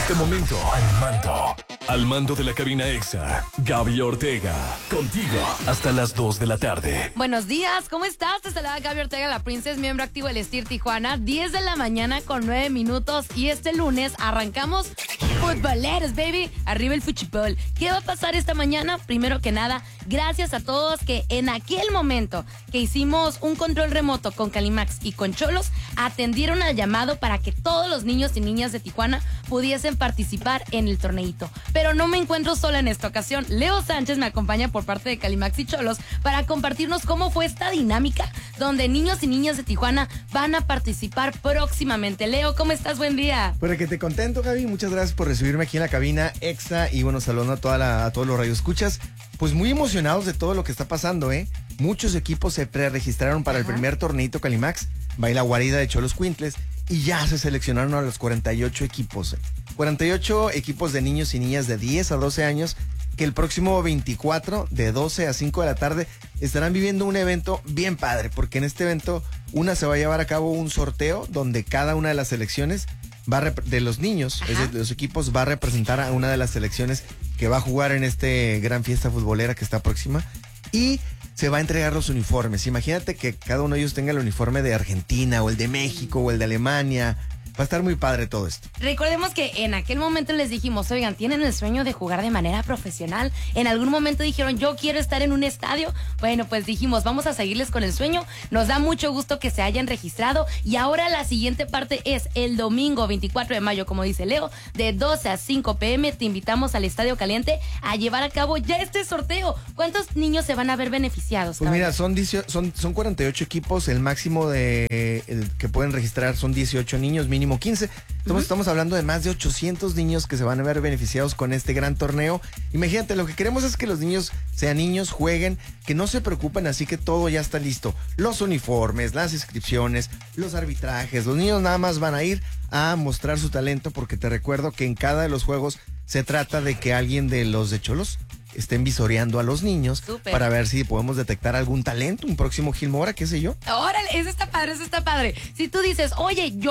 este momento, al mando de la cabina EXA, Gaby Ortega, contigo hasta las 2 de la tarde. Buenos días, ¿cómo estás? Te saluda Gaby Ortega, la Princess, miembro activo del STIR Tijuana, 10 de la mañana con 9 minutos y este lunes arrancamos futboleros, baby, arriba el fútbol. ¿Qué va a pasar esta mañana? Primero que nada, gracias a todos que en aquel momento que hicimos un control remoto con Calimax y con Xolos, atendieron al llamado para que todos los niños y niñas de Tijuana pudiesen participar en el torneito. Pero no me encuentro sola en esta ocasión. Leo Sánchez me acompaña por parte de Calimax y Xolos para compartirnos cómo fue esta dinámica donde niños y niñas de Tijuana van a participar próximamente. Leo, ¿cómo estás? Buen día. Pues que te contento, Gaby. Muchas gracias por recibirme aquí en la cabina EXA y bueno, saludo a todos los radioescuchas. Pues muy emocionados de todo lo que está pasando, ¿eh? Muchos equipos se preregistraron para el primer torneito Calimax, Baila Guarida de Xoloscuintles, y ya se seleccionaron a los 48 equipos. 48 equipos de niños y niñas de 10 a 12 años que el próximo 24 de 12 a 5 de la tarde estarán viviendo un evento bien padre, porque en este evento se va a llevar a cabo un sorteo donde cada una de las selecciones de los niños, es decir, de los equipos, va a representar a una de las selecciones que va a jugar en este gran fiesta futbolera que está próxima, y se va a entregar los uniformes. Imagínate que cada uno de ellos tenga el uniforme de Argentina o el de México o el de Alemania. Va a estar muy padre todo esto. Recordemos que en aquel momento les dijimos, oigan, ¿tienen el sueño de jugar de manera profesional? En algún momento dijeron, yo quiero estar en un estadio. Bueno, pues dijimos, vamos a seguirles con el sueño. Nos da mucho gusto que se hayan registrado. Y ahora la siguiente parte es el domingo 24 de mayo, como dice Leo, de 12 a 5 p.m. Te invitamos al Estadio Caliente a llevar a cabo ya este sorteo. ¿Cuántos niños se van a ver beneficiados? Pues mira, son 48 equipos. El máximo el que pueden registrar son 18 niños, mínimo 15. Entonces estamos hablando de más de 800 niños que se van a ver beneficiados con este gran torneo. Imagínate, lo que queremos es que los niños sean niños, jueguen, que no se preocupen, así que todo ya está listo. Los uniformes, las inscripciones, los arbitrajes. Los niños nada más van a ir a mostrar su talento, porque te recuerdo que en cada de los juegos se trata de que alguien de los de Xolos estén visoreando a los niños. Súper. Para ver si podemos detectar algún talento, un próximo Gil Mora, qué sé yo. Órale, eso está padre. Si tú dices, oye, yo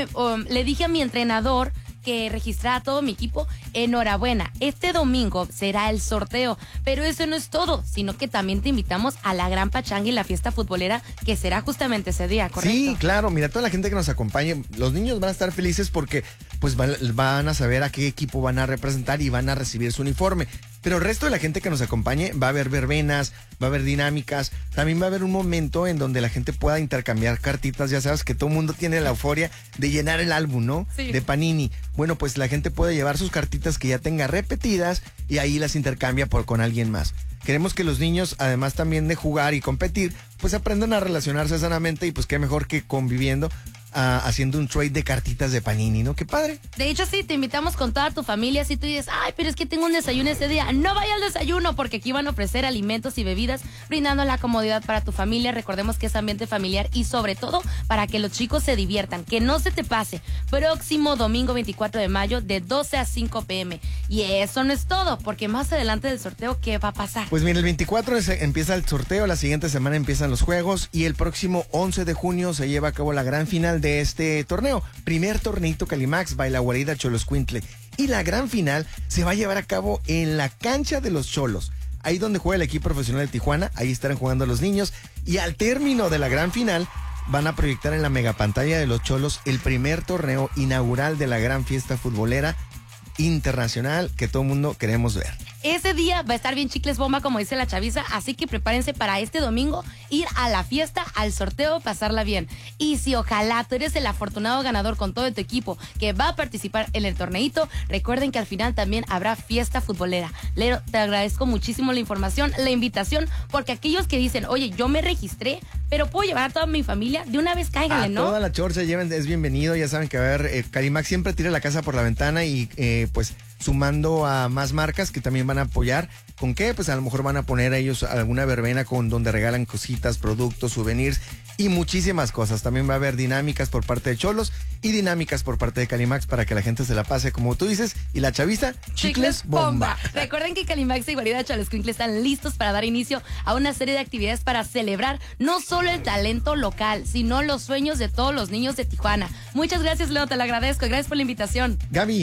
le dije a mi entrenador que registrara todo mi equipo, enhorabuena, este domingo será el sorteo, pero eso no es todo, sino que también te invitamos a la gran pachanga y la fiesta futbolera que será justamente ese día, ¿correcto? Sí, claro, mira, toda la gente que nos acompañe, los niños van a estar felices porque pues van a saber a qué equipo van a representar y van a recibir su uniforme. Pero el resto de la gente que nos acompañe, va a haber verbenas, va a haber dinámicas, también va a haber un momento en donde la gente pueda intercambiar cartitas. Ya sabes que todo el mundo tiene la euforia de llenar el álbum, ¿no? Sí. De Panini. Bueno, pues la gente puede llevar sus cartitas que ya tenga repetidas y ahí las intercambia con alguien más. Queremos que los niños, además también de jugar y competir, pues aprendan a relacionarse sanamente, y pues qué mejor que conviviendo, haciendo un trade de cartitas de Panini, ¿no? ¡Qué padre! De hecho, sí, te invitamos con toda tu familia. Si tú dices, ay, pero es que tengo un desayuno ese día, no vaya al desayuno, porque aquí van a ofrecer alimentos y bebidas, brindando la comodidad para tu familia. Recordemos que es ambiente familiar y sobre todo para que los chicos se diviertan, que no se te pase. Próximo domingo 24 de mayo de 12 a 5 p.m. Y eso no es todo, porque más adelante del sorteo, ¿qué va a pasar? Pues mira, el 24 empieza el sorteo, la siguiente semana empiezan los juegos y el próximo 11 de junio se lleva a cabo la gran final de este torneo. Primer torneito Calimax, Baila Guarida Xoloscuintle. Y la gran final se va a llevar a cabo en la cancha de los Xolos. Ahí donde juega el equipo profesional de Tijuana, ahí estarán jugando los niños. Y al término de la gran final, van a proyectar en la megapantalla de los Xolos el primer torneo inaugural de la gran fiesta futbolera internacional que todo el mundo queremos ver. Ese día va a estar bien chicles bomba, como dice la chaviza, así que prepárense para este domingo ir a la fiesta, al sorteo, pasarla bien. Y si ojalá tú eres el afortunado ganador con todo tu equipo que va a participar en el torneito, recuerden que al final también habrá fiesta futbolera. Leo, te agradezco muchísimo la información, la invitación, porque aquellos que dicen, oye, yo me registré, pero puedo llevar a toda mi familia, de una vez cáiganle, ¿no? Toda la chorcha es bienvenido, ya saben que va a haber, Calimax siempre tira la casa por la ventana y pues sumando a más marcas que también van a apoyar. ¿Con qué? Pues a lo mejor van a poner a ellos alguna verbena con donde regalan cositas, productos, souvenirs y muchísimas cosas. También va a haber dinámicas por parte de Xolos y dinámicas por parte de Calimax para que la gente se la pase como tú dices. Y la chaviza, chicles bomba. Recuerden que Calimax y Guarida Xoloscuintle están listos para dar inicio a una serie de actividades para celebrar no solo el talento local, sino los sueños de todos los niños de Tijuana. Muchas gracias, Leo, te lo agradezco. Gracias por la invitación. Gaby,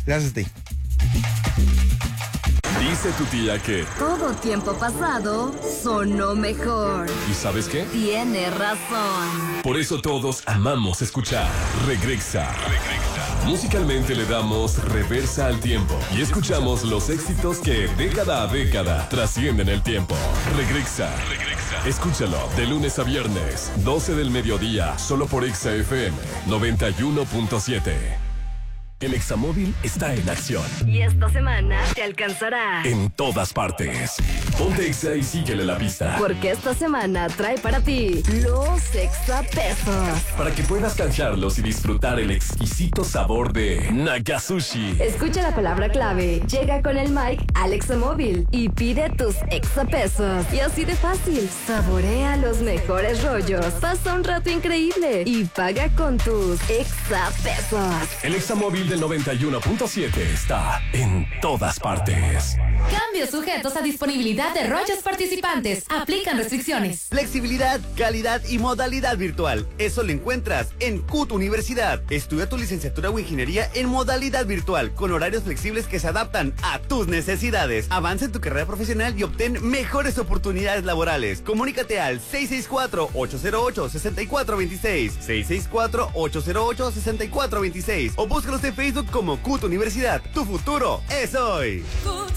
Gracias a ti. Dice tu tía que... Todo tiempo pasado sonó mejor. ¿Y sabes qué? Tiene razón. Por eso todos amamos escuchar Regrexa. Musicalmente le damos reversa al tiempo y escuchamos los éxitos que década a década trascienden el tiempo. Regrexa. Escúchalo de lunes a viernes, 12 del mediodía, solo por Exa FM 91.7. El Examóvil está en acción. Y esta semana te alcanzará. En todas partes. Ponte Exa y síguele la pista. Porque esta semana trae para ti los exapesos. Para que puedas canjearlos y disfrutar el exquisito sabor de Nakasushi. Escucha la palabra clave, llega con el mic al Examóvil y pide tus exapesos. Y así de fácil, saborea los mejores rollos, pasa un rato increíble y paga con tus exapesos. El Examóvil del 91.7 está en todas partes. Cambios sujetos a disponibilidad de rollos participantes. Aplican restricciones. Flexibilidad, calidad y modalidad virtual. Eso lo encuentras en CUT Universidad. Estudia tu licenciatura o ingeniería en modalidad virtual, con horarios flexibles que se adaptan a tus necesidades. Avanza en tu carrera profesional y obtén mejores oportunidades laborales. Comunícate al 664-808-6426, 664-808-6426 o búscalos en Facebook como CUT Universidad. Tu futuro es hoy.